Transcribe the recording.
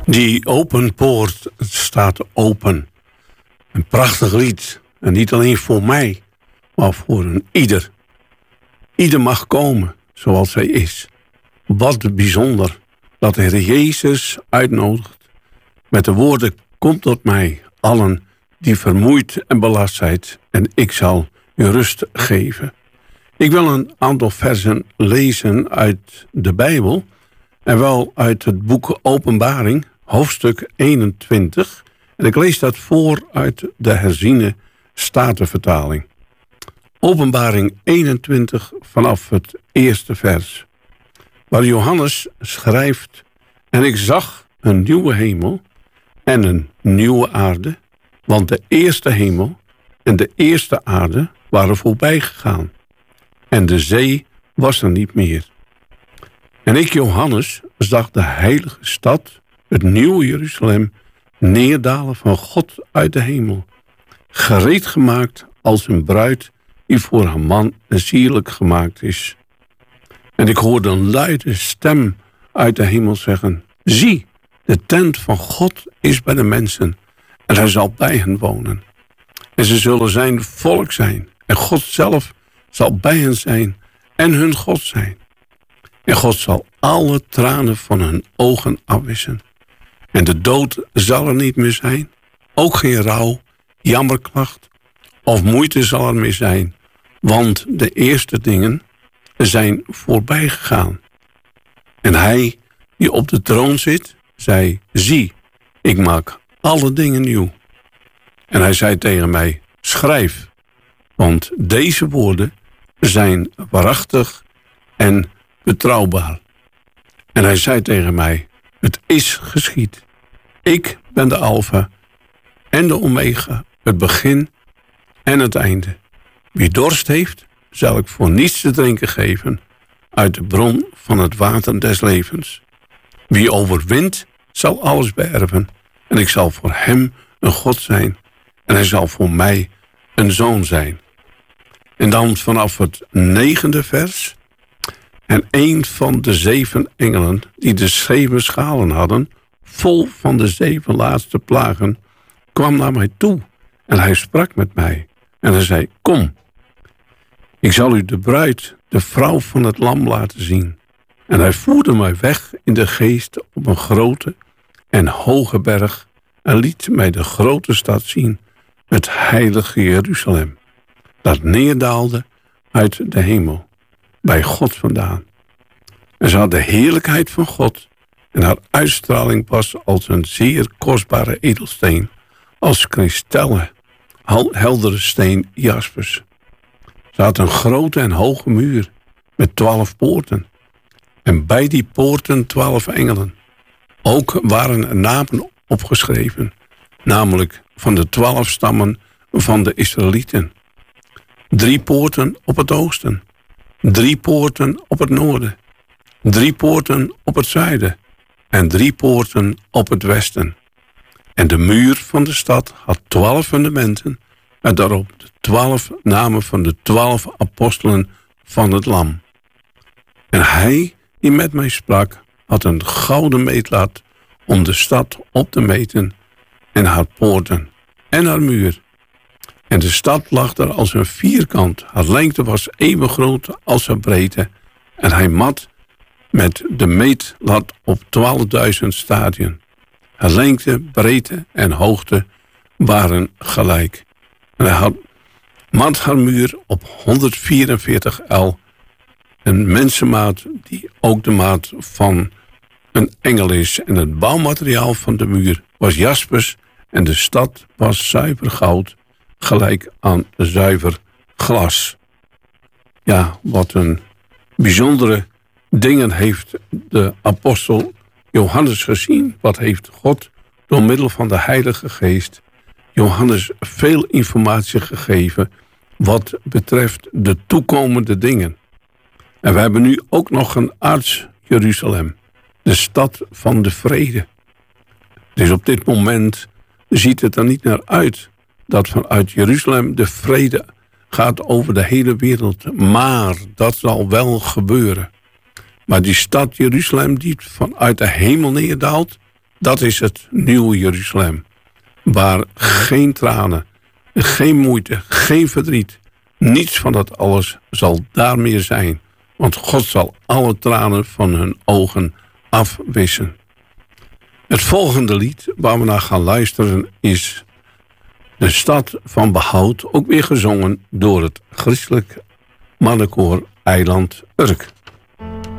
Die open poort staat open. Een prachtig lied. En niet alleen voor mij, maar voor een ieder. Ieder mag komen zoals hij is. Wat bijzonder dat de Heer Jezus uitnodigt. Met de woorden, kom tot mij, allen die vermoeid en belast zijn. En ik zal u rust geven. Ik wil een aantal versen lezen uit de Bijbel. En wel uit het boek Openbaring, hoofdstuk 21. En ik lees dat voor uit de herziene Statenvertaling. Openbaring 21 vanaf het eerste vers. Waar Johannes schrijft: En ik zag een nieuwe hemel en een nieuwe aarde. Want de eerste hemel en de eerste aarde waren voorbij gegaan. En de zee was er niet meer. En ik, Johannes, zag de heilige stad, het nieuwe Jeruzalem, neerdalen van God uit de hemel. Gereed gemaakt als een bruid die voor haar man sierlijk gemaakt is. En ik hoorde een luide stem uit de hemel zeggen: Zie, de tent van God is bij de mensen en hij zal bij hen wonen. En ze zullen zijn volk zijn en God zelf zal bij hen zijn en hun God zijn. En God zal alle tranen van hun ogen afwissen. En de dood zal er niet meer zijn. Ook geen rouw, jammerklacht of moeite zal er meer zijn. Want de eerste dingen zijn voorbij gegaan. En hij die op de troon zit, zei: Zie, ik maak alle dingen nieuw. En hij zei tegen mij: Schrijf, want deze woorden zijn waarachtig en betrouwbaar. En hij zei tegen mij: Het is geschied. Ik ben de Alpha en de Omega, het begin en het einde. Wie dorst heeft, zal ik voor niets te drinken geven uit de bron van het water des levens. Wie overwint, zal alles beërven. En ik zal voor hem een God zijn. En hij zal voor mij een zoon zijn. En dan vanaf het 9e vers. En een van de 7 engelen die de 7 schalen hadden, vol van de 7 laatste plagen, kwam naar mij toe. En hij sprak met mij. En hij zei: Kom, ik zal u de bruid, de vrouw van het lam laten zien. En hij voerde mij weg in de geest op een grote en hoge berg en liet mij de grote stad zien, het heilige Jeruzalem, dat neerdaalde uit de hemel, bij God vandaan. En ze had de heerlijkheid van God en haar uitstraling was als een zeer kostbare edelsteen, als kristallen, heldere steen jaspers. Ze had een grote en hoge muur met 12 poorten. En bij die poorten 12 engelen. Ook waren namen opgeschreven, namelijk van de 12 stammen van de Israëlieten. 3 poorten op het oosten, 3 poorten op het noorden, 3 poorten op het zuiden en 3 poorten op het westen. En de muur van de stad had 12 fundamenten en daarop de 12 namen van de 12 apostelen van het lam. En hij die met mij sprak, had een gouden meetlat om de stad op te meten en haar poorten en haar muur. En de stad lag daar als een vierkant. Haar lengte was even groot als haar breedte. En hij mat met de meetlat op 12.000 stadien. Haar lengte, breedte en hoogte waren gelijk. En hij had mat haar muur op 144 el. Een mensenmaat die ook de maat van een engel is. En het bouwmateriaal van de muur was jaspers en de stad was zuiver goud, gelijk aan zuiver glas. Ja, wat een bijzondere dingen heeft de apostel Johannes gezien. Wat heeft God door middel van de Heilige Geest Johannes veel informatie gegeven wat betreft de toekomende dingen. En we hebben nu ook nog een aards-Jeruzalem, de stad van de vrede. Dus op dit moment ziet het er niet naar uit dat vanuit Jeruzalem de vrede gaat over de hele wereld. Maar dat zal wel gebeuren. Maar die stad Jeruzalem die vanuit de hemel neerdaalt, Dat is het nieuwe Jeruzalem. Waar geen tranen, geen moeite, geen verdriet. Niets van dat alles zal daar meer zijn. Want God zal alle tranen van hun ogen afwissen. Het volgende lied waar we naar gaan luisteren is De Stad van Behoud. Ook weer gezongen door het christelijk mannenkoor Eiland Urk.